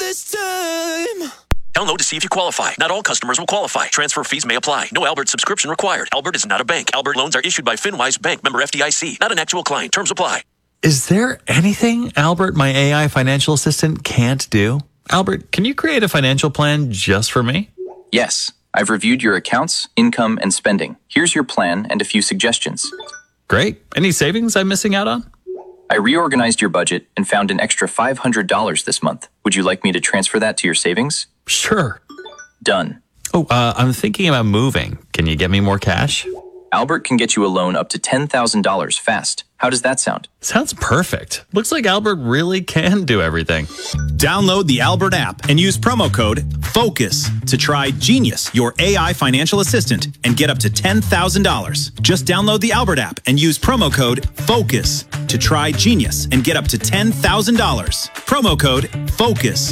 this time. Download to see if you qualify. Not all customers will qualify. Transfer fees may apply. No Albert subscription required. Albert is not a bank. Albert loans are issued by FinWise Bank, member FDIC. Not an actual client. Terms apply. Is there anything Albert, my AI financial assistant, can't do? Albert, can you create a financial plan just for me? Yes, I've reviewed your accounts, income, and spending. Here's your plan and a few suggestions. Great. Any savings I'm missing out on? I reorganized your budget and found an extra $500 this month. Would you like me to transfer that to your savings? Sure. Done. Oh, I'm thinking about moving. Can you get me more cash? Albert can get you a loan up to $10,000 fast. How does that sound? Sounds perfect. Looks like Albert really can do everything. Download the Albert app and use promo code FOCUS to try Genius, your AI financial assistant, and get up to $10,000. Just download the Albert app and use promo code FOCUS to try Genius and get up to $10,000. Promo code FOCUS.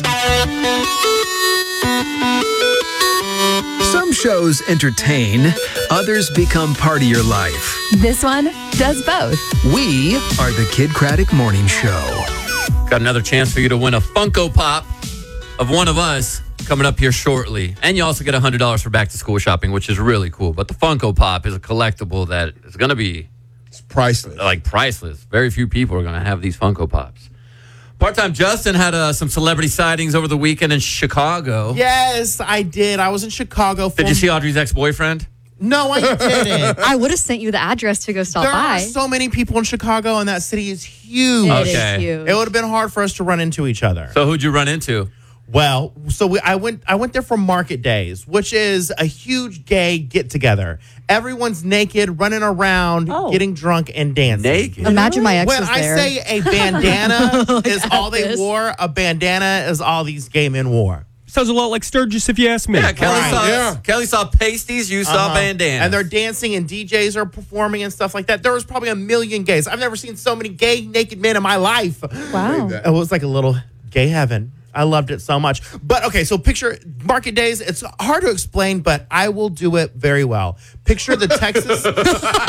Some shows entertain, others become part of your life. This one does both. We are the Kid Craddock Morning Show. Got another chance for you to win a Funko Pop of one of us coming up here shortly. And you also get $100 for back to school shopping, which is really cool. But the Funko Pop is a collectible that is going to be priceless. Like priceless. Very few people are going to have these Funko Pops. Part-time Justin had some celebrity sightings over the weekend in Chicago. Yes, I did. I was in Chicago. Did you see Audrey's ex-boyfriend? No, I didn't. I would have sent you the address to go stop there by. are so many people in Chicago, and that city is huge. It is huge. It would have been hard for us to run into each other. So who'd you run into? Well, I went there for Market Days, which is a huge gay get-together. Everyone's naked, running around, getting drunk, and dancing. Naked? Imagine my ex When was I there. say a bandana is all they wore, a bandana is all these gay men wore. Sounds a lot like Sturgis, if you ask me. Yeah, Kelly saw pasties, you saw bandanas. And they're dancing, and DJs are performing and stuff like that. There was probably 1 million gays. I've never seen so many gay, naked men in my life. Wow. It was like a little gay heaven. I loved it so much. But okay, so picture Market Days. It's hard to explain, but I will do it very well. Picture the Texas. A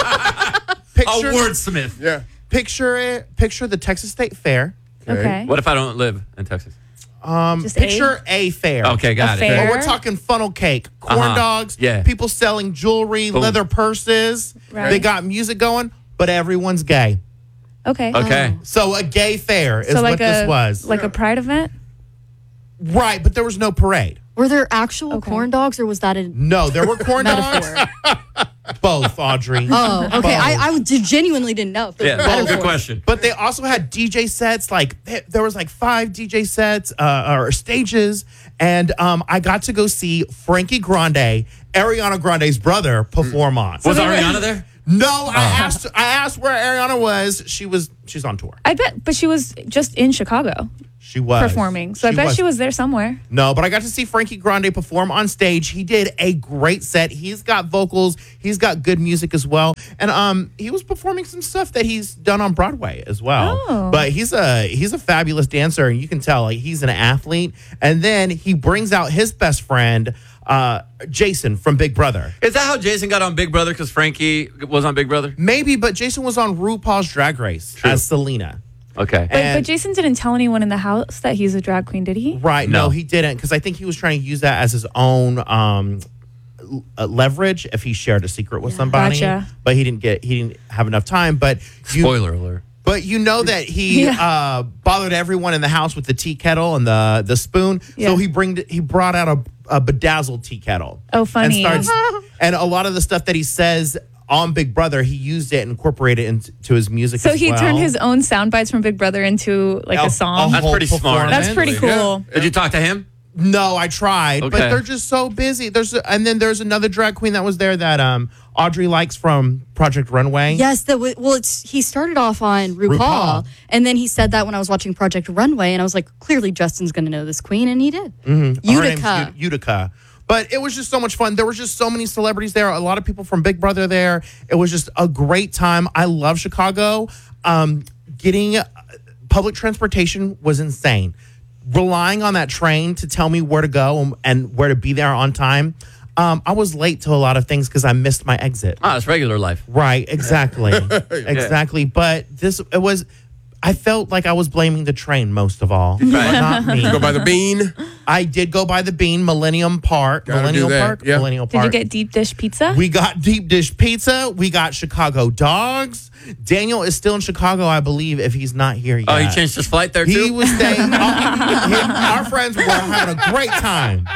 wordsmith. Yeah. Picture the Texas State Fair. Okay. What if I don't live in Texas? Just Picture a fair. Okay, got it. fair? But we're talking funnel cake, corn dogs, Yeah. people selling jewelry, Boom. leather purses. Right. They got music going, but everyone's gay. Okay. Okay. So a gay fair is So what like this was. Like a pride event? Right, but there was no parade. Were there actual corn dogs, or was that a No, there were corn dogs. metaphor? Both, Audrey. Oh, okay. I genuinely didn't know. If there Yeah, was good metaphors. question. But they also had DJ sets. Like there was like 5 DJ sets or stages, and I got to go see Frankie Grande, Ariana Grande's brother, perform on. Was Ariana there? No, I asked where Ariana was. She's on tour. I bet, but she was just in Chicago She was performing. So I bet she was there somewhere. No, but I got to see Frankie Grande perform on stage. He did a great set. He's got vocals. He's got good music as well. And he was performing some stuff that he's done on Broadway as well. Oh. But he's a fabulous dancer, and you can tell like he's an athlete. And then he brings out his best friend, Jason from Big Brother. Is that how Jason got on Big Brother? Because Frankie was on Big Brother? Maybe, but Jason was on RuPaul's Drag Race as Selena. Okay. But Jason didn't tell anyone in the house that he's a drag queen, did he? Right. No, he didn't, because I think he was trying to use that as his own leverage if he shared a secret with somebody. Gotcha. But he didn't have enough time. But Spoiler alert. But you know that he bothered everyone in the house with the tea kettle and the spoon. Yeah. So he brought out a bedazzled tea kettle. Oh, funny. And a lot of the stuff that he says on Big Brother, he used it and incorporated it into his music. So as he well. turned his own sound bites from Big Brother into like a song. That's pretty smart. That's pretty cool. Did you talk to him? No, I tried, but Okay. they're just so busy. And then there's another drag queen that was there that Audrey likes from Project Runway. Yes, he started off on RuPaul, and then he said that when I was watching Project Runway, and I was like, clearly Justin's going to know this queen, and he did. Mm-hmm. Her name's Utica. Utica. But it was just so much fun. There was just so many celebrities there. A lot of people from Big Brother there. It was just a great time. I love Chicago. Getting public transportation was insane. Relying on that train to tell me where to go and where to be there on time. I was late to a lot of things because I missed my exit. Ah, it's regular life. Right, exactly. Exactly. But I felt like I was blaming the train most of all. Not me. Go by the bean. I did go by the bean, Millennium Park. Gotta Millennial do that, Park? yeah. Millennial Did Park. you get deep dish pizza? We got deep dish pizza. We got Chicago dogs. Daniel is still in Chicago, I believe, if he's not here yet. Oh, he changed his flight there, too? He was staying. Our friends were having a great time.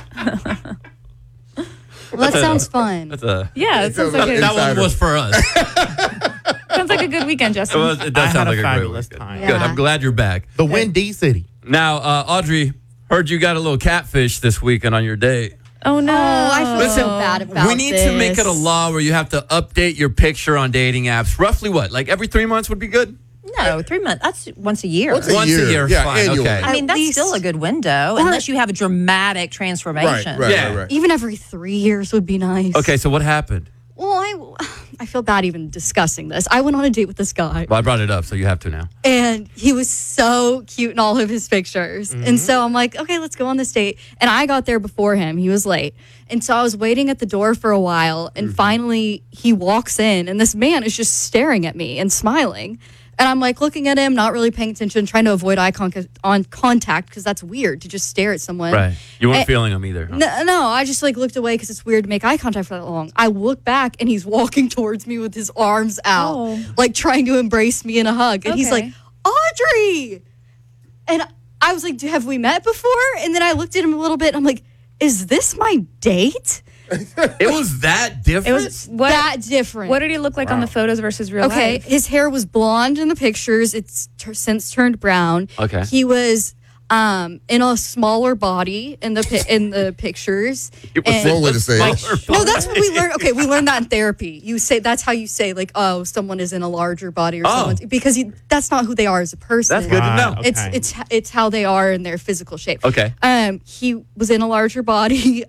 Well, that sounds fun. That's a, Yeah, it sounds like that one was for us. sounds like a good weekend, Justin. It does I sound had like a a great fabulous weekend. time. Good. Yeah. I'm glad you're back. The Windy City. Now, Audrey, heard you got a little catfish this weekend on your date. Oh no! Oh, I feel so bad about we need to make it a law where you have to update your picture on dating apps. Roughly what? Like every 3 months would be good? No, 3 months. That's once a year. Once a year. is Yeah, fine. annual. Okay. I mean, that's least- still a good window, unless you have a dramatic transformation. Yeah. Even every 3 years would be nice. Okay, so what happened? Well, I feel bad even discussing this. I went on a date with this guy, Well, I brought it up, so you have to now. and he was so cute in all of his pictures. And so I'm like, okay, let's go on this date. And I got there before him. He was late. And so I was waiting at the door for a while, and finally he walks in, and this man is just staring at me and smiling. And I'm like looking at him, not really paying attention, trying to avoid eye contact because that's weird to just stare at someone. Right. You weren't And- feeling them either. Huh? No, I just like looked away because it's weird to make eye contact for that long. I look back and he's walking towards me with his arms out, Oh. like trying to embrace me in a hug. And he's like, Okay. Audrey. And I was like, have we met before? And then I looked at him a little bit and I'm like, is this my date? It was that different? It was what? That different. What did he look like on the photos versus real Okay, life? his hair was blonde in the pictures. It's since turned brown. Okay. He was in a smaller body in the pictures. It was And- One way to say it. No, that's what we learned. Okay, we learned that in therapy. You say that's how you say like, oh, someone is in a larger body or someone because that's not who they are as a person. That's good to know. Okay. It's how they are in their physical shape. Okay. He was in a larger body.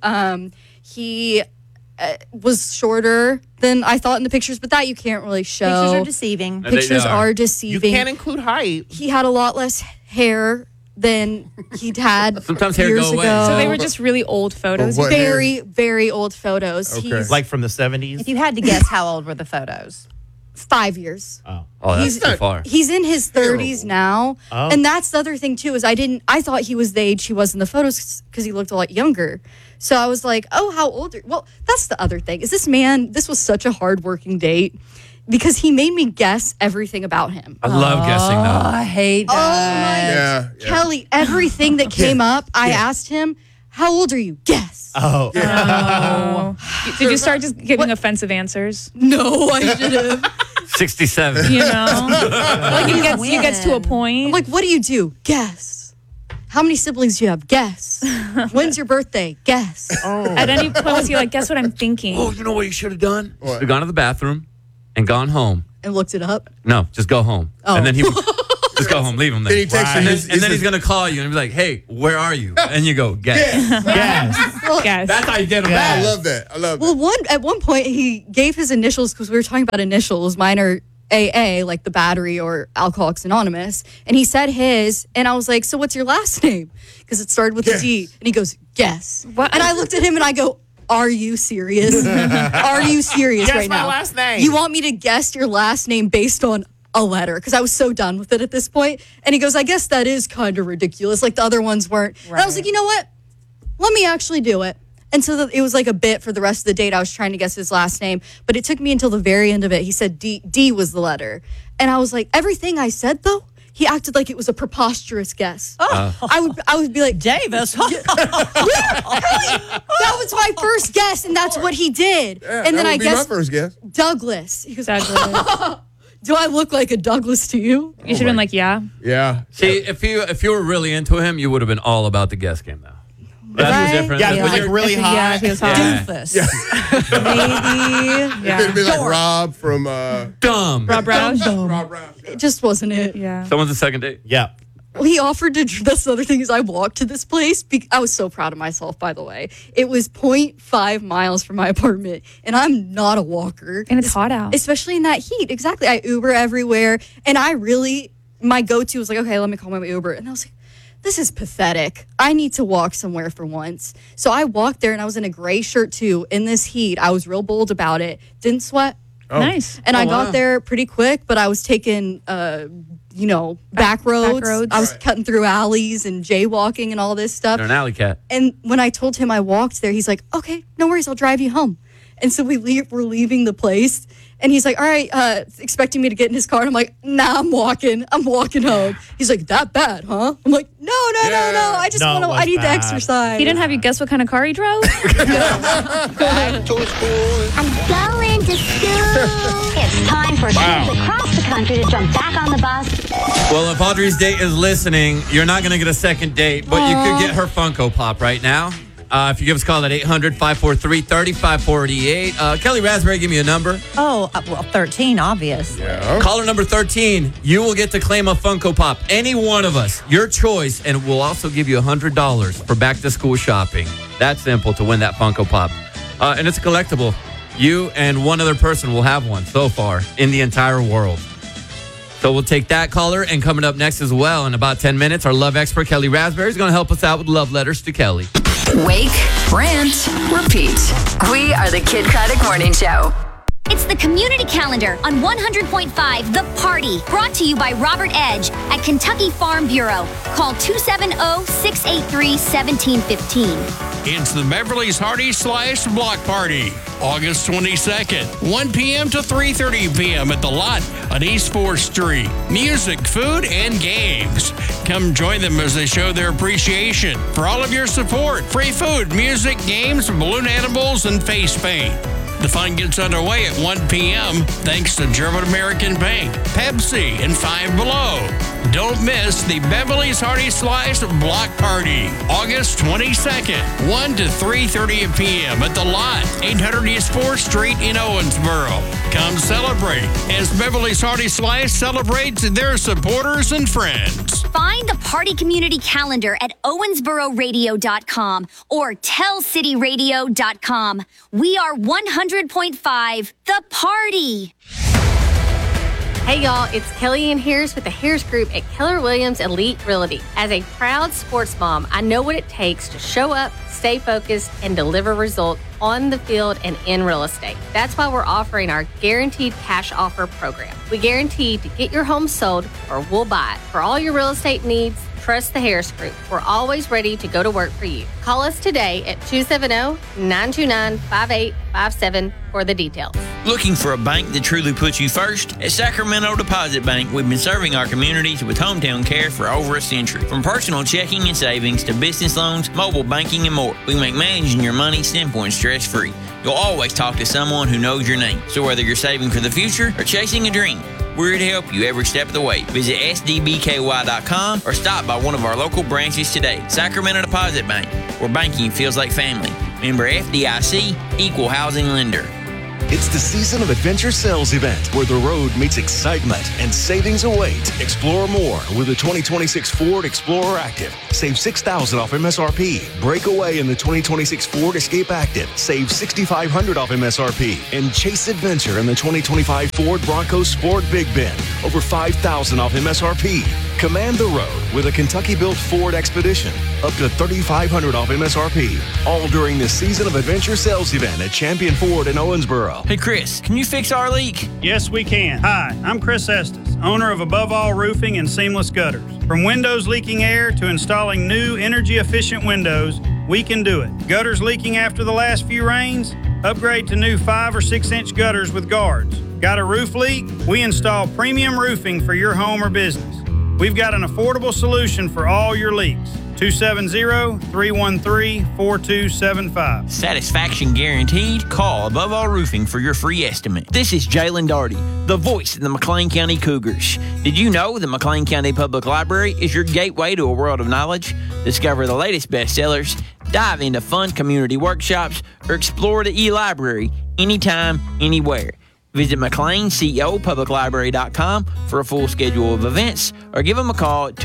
He was shorter than I thought in the pictures, but that you can't really show. Pictures are deceiving. Pictures are You deceiving. can't include height. He had a lot less hair than he'd had Sometimes hair years go away. ago. So they were just really old photos. What hair? very, very old photos. Okay. He's Like from the 70s. If you had to guess, how old were the photos? 5 years. Oh, that's too far. He's in his 30s now. Oh. And that's the other thing too, is I thought he was the age he was in the photos because he looked a lot younger. So I was like, oh, how old are you? Well, that's the other thing. Is this was such a hard-working date because he made me guess everything about him. I love guessing Oh, though. I hate Oh that. my Kelly, everything that came up, I asked him, how old are you? Guess. Oh. Did you start just giving offensive answers? No, I should have. 67. You know, like you get to a point. I'm like, what do you do? Guess. How many siblings do you have? Guess. When's your birthday? Guess. At any point, was he like, guess what I'm thinking? Oh, you know what you should have done? What? Should have gone to the bathroom and gone home. And looked it up. No, just go home. Oh. And then he just go home, leave him there. Then he texts And you. then, and then he's gonna call you and be like, "Hey, where are you?" And you go, "Guess." Yes. Guess. That's how you get him I back. love that. I love Well, that. at one point, he gave his initials because we were talking about initials. Mine are AA, like the battery or Alcoholics Anonymous. And he said his, and I was like, so what's your last name? Because it started with a D. And he goes, guess. What? And I looked at him and I go, are you serious? Are you serious Guess right my now? last name. You want me to guess your last name based on a letter? Because I was so done with it at this point. And he goes, I guess that is kind of ridiculous. Like the other ones weren't. And I was like, you know what? Let me actually do it. And so it was like a bit for the rest of the date. I was trying to guess his last name, but it took me until the very end of it. He said D was the letter. And I was like, everything I said though, he acted like it was a preposterous guess. I would be like, Davis. that was my first guess, and that's what he did. Yeah, and then that I would be guessed my first guess. Douglas. He goes, Douglas. do I look like a Douglas to you? You should have been like, yeah. Yeah. See, if you were really into him, you would have been all about the guess game, though. That's Right? different. Yeah, That's it was what like you're- really hot. Yeah, he was hot. Yeah. Doofus. Maybe. It'd be Yeah. like Rob from dumb. Rob Roush. Rob Rouse. It just wasn't it. Yeah. Someone's a second date. Yeah. Well, he offered to. That's the other thing is I walked to this place. I was so proud of myself, by the way. It was 0.5 miles from my apartment, and I'm not a walker. And it's hot out. Especially in that heat. Exactly. I Uber everywhere, and my go-to was like, okay, let me call my Uber. And I was like, this is pathetic. I need to walk somewhere for once. So I walked there, and I was in a gray shirt too. In this heat, I was real bold about it. Didn't sweat. Nice. And I Oh, got wow. there pretty quick, but I was taking, back roads. roads. I was cutting through alleys and jaywalking and all this stuff. You're an alley cat. And when I told him I walked there, he's like, okay, no worries, I'll drive you home. And so we're leaving the place. And he's like, all right, expecting me to get in his car. And I'm like, nah, I'm walking home. He's like, that bad, huh? I'm like, no. I just No, want it to, was I need to bad. exercise. He didn't have you guess what kind of car he drove? I'm going to school. It's time for kids across the country to jump back on the bus. Well, if Audrey's date is listening, you're not going to get a second date, but you could get her Funko Pop right now. If you give us a call at 800-543-3548. Kelly Raspberry, give me a number. Oh, well, 13, obvious. Caller number 13, you will get to claim a Funko Pop. Any one of us, your choice, and we'll also give you $100 for back-to-school shopping. That simple to win that Funko Pop. And it's a collectible. You and one other person will have one so far in the entire world. So we'll take that caller, and coming up next as well in about 10 minutes, our love expert, Kelly Raspberry, is going to help us out with love letters to Kelly. Wake, rant, repeat. We are the Kid Craddock Morning Show. It's the community calendar on 100.5 The Party, brought to you by Robert Edge at Kentucky Farm Bureau. Call 270-683-1715. It's the Beverly's Hearty Slice Block Party, August 22nd, 1 p.m. to 3:30 p.m. at The Lot on East 4th Street. Music, food, and games. Come join them as they show their appreciation for all of your support. Free food, music, games, balloon animals, and face paint. The fun gets underway at 1 p.m. thanks to German American Bank, Pepsi, and Five Below. Don't miss the Beverly's Hearty Slice Block Party, August 22nd, 1 to 3:30 p.m. at The Lot, 800 East 4th Street in Owensboro. Come celebrate as Beverly's Hearty Slice celebrates their supporters and friends. Find the Party Community Calendar at owensbororadio.com or tellcityradio.com. We are 100.5 The Party. Hey y'all, it's Kelly Ann Harris with the Harris Group at Keller Williams Elite Realty. As a proud sports mom, I know what it takes to show up, stay focused, and deliver results on the field and in real estate. That's why we're offering our Guaranteed Cash Offer program. We guarantee to get your home sold or we'll buy it. For all your real estate needs, trust the Harris Group. We're always ready to go to work for you. Call us today at 270-929-5857 for the details. Looking for a bank that truly puts you first? At Sacramento Deposit Bank, we've been serving our communities with hometown care for over a century. From personal checking and savings to business loans, mobile banking, and more, we make managing your money simple and stress-free. You'll always talk to someone who knows your name. So whether you're saving for the future or chasing a dream, we're here to help you every step of the way. Visit sdbky.com or stop by one of our local branches today. Sacramento Deposit Bank, where banking feels like family. Member FDIC, Equal Housing Lender. It's the season of adventure sales event where the road meets excitement and savings await. Explore more with the 2026 Ford Explorer Active. Save $6,000 off MSRP. Break away in the 2026 Ford Escape Active. Save $6,500 off MSRP. And chase adventure in the 2025 Ford Bronco Sport Big Bend. Over $5,000 off MSRP. Command the road with a Kentucky-built Ford Expedition. Up to $3,500 off MSRP. All during this season of adventure sales event at Champion Ford in Owensboro. Hey, Chris, can you fix our leak? Yes, we can. Hi, I'm Chris Estes, owner of Above All Roofing and Seamless Gutters. From windows leaking air to installing new energy-efficient windows, we can do it. Gutters leaking after the last few rains? Upgrade to new 5 or 6 inch gutters with guards. Got a roof leak? We install premium roofing for your home or business. We've got an affordable solution for all your leaks. 270-313-4275. Satisfaction guaranteed. Call Above All Roofing for your free estimate. This is Jalen Darty, the voice of the McLean County Cougars. Did you know the McLean County Public Library is your gateway to a world of knowledge? Discover the latest bestsellers, dive into fun community workshops, or explore the e-library anytime, anywhere. Visit McLeanCOPublicLibrary.com for a full schedule of events or give them a call at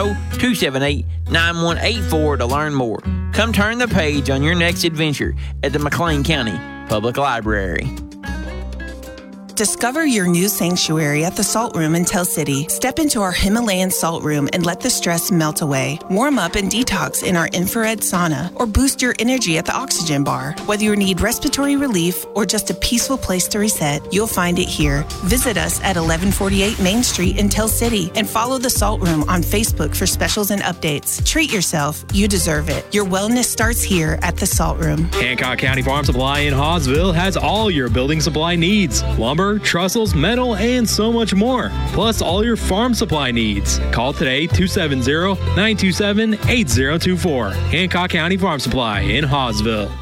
270-278-9184 to learn more. Come turn the page on your next adventure at the McLean County Public Library. Discover your new sanctuary at the Salt Room in Tell City. Step into our Himalayan salt room and let the stress melt away. Warm up and detox in our infrared sauna or boost your energy at the Oxygen Bar. Whether you need respiratory relief or just a peaceful place to reset, you'll find it here. Visit us at 1148 Main Street in Tell City and follow the Salt Room on Facebook for specials and updates. Treat yourself. You deserve it. Your wellness starts here at the Salt Room. Hancock County Farm Supply in Hawesville has all your building supply needs. Lumber, trussels, metal, and so much more. Plus all your farm supply needs. Call today 270-927-8024. Hancock County Farm Supply in Hawesville.